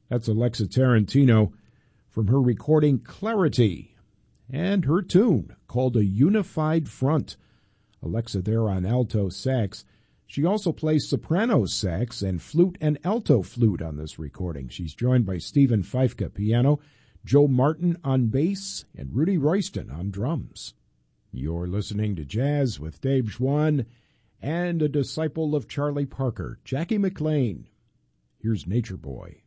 That's Alexa Tarantino from her recording Clarity and her tune called A Unified Front. Alexa there on alto sax. She also plays soprano sax and flute and alto flute on this recording. She's joined by Stephen Feifke, piano, Joe Martin on bass, and Rudy Royston on drums. You're listening to Jazz with Dave Schwann and a disciple of Charlie Parker, Jackie McLean. Here's Nature Boy.